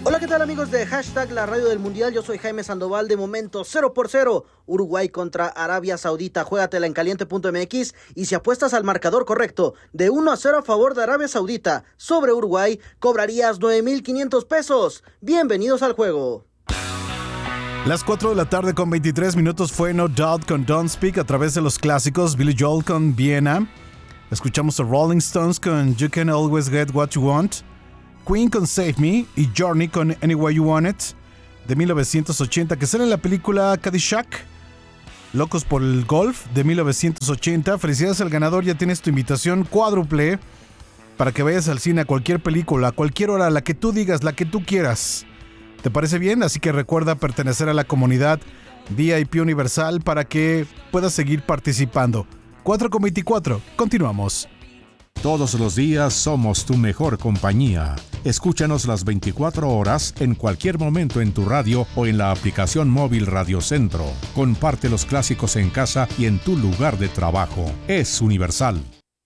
Hola, ¿qué tal amigos de Hashtag La Radio del Mundial? Yo soy Jaime Sandoval. De momento 0-0, Uruguay contra Arabia Saudita. Juégatela en caliente.mx y si apuestas al marcador correcto de 1-0 a favor de Arabia Saudita sobre Uruguay, cobrarías 9,500 pesos. Bienvenidos al juego. Las 4 de la tarde con 23 minutos fue No Doubt con Don't Speak a través de los clásicos. Billy Joel con Vienna. Escuchamos a Rolling Stones con You Can Always Get What You Want. Queen con Save Me y Journey con Any Way You Want It de 1980, que sale en la película Caddyshack. Locos por el Golf de 1980. Felicidades al ganador, ya tienes tu invitación cuádruple para que vayas al cine a cualquier película, a cualquier hora, la que tú digas, la que tú quieras. ¿Te parece bien? Así que recuerda pertenecer a la comunidad VIP Universal para que puedas seguir participando. 4:24, continuamos. Todos los días somos tu mejor compañía. Escúchanos las 24 horas en cualquier momento en tu radio o en la aplicación móvil Radio Centro. Comparte los clásicos en casa y en tu lugar de trabajo. Es Universal.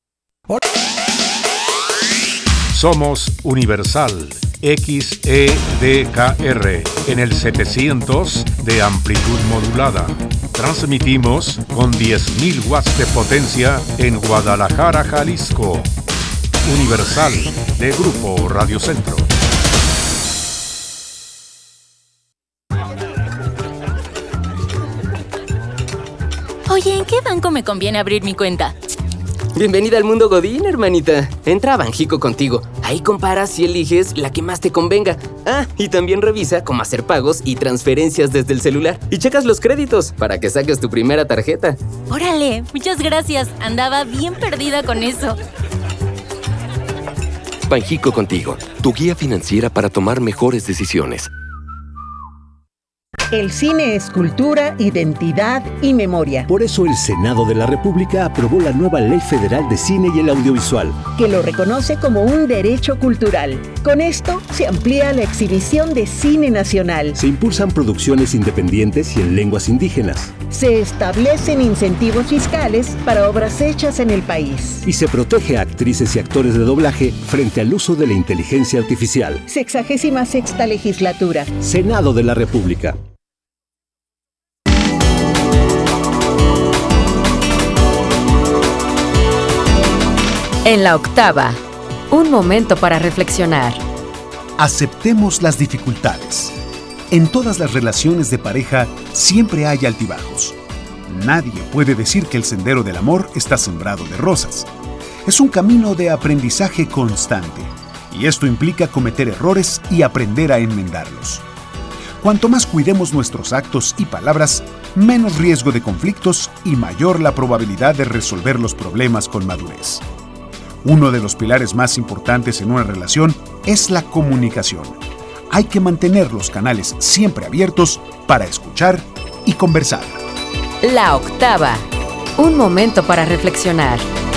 Somos Universal XEDKR en el 700 de amplitud modulada. Transmitimos con 10.000 watts de potencia en Guadalajara, Jalisco. Universal de Grupo Radio Centro. Oye, ¿en qué banco me conviene abrir mi cuenta? Bienvenida al mundo Godín, hermanita. Entra a Banjico Contigo. Ahí comparas y eliges la que más te convenga. Ah, y también revisa cómo hacer pagos y transferencias desde el celular. Y checas los créditos para que saques tu primera tarjeta. ¡Órale! Muchas gracias. Andaba bien perdida con eso. Banjico Contigo, tu guía financiera para tomar mejores decisiones. El cine es cultura, identidad y memoria. Por eso el Senado de la República aprobó la nueva Ley Federal de Cine y el Audiovisual, que lo reconoce como un derecho cultural. Con esto se amplía la exhibición de cine nacional. Se impulsan producciones independientes y en lenguas indígenas. Se establecen incentivos fiscales para obras hechas en el país. Y se protege a actrices y actores de doblaje frente al uso de la inteligencia artificial. 66ª Legislatura. Senado de la República. En la octava, un momento para reflexionar. Aceptemos las dificultades. En todas las relaciones de pareja siempre hay altibajos. Nadie puede decir que el sendero del amor está sembrado de rosas. Es un camino de aprendizaje constante, y esto implica cometer errores y aprender a enmendarlos. Cuanto más cuidemos nuestros actos y palabras, menos riesgo de conflictos y mayor la probabilidad de resolver los problemas con madurez. Uno de los pilares más importantes en una relación es la comunicación. Hay que mantener los canales siempre abiertos para escuchar y conversar. La octava, un momento para reflexionar.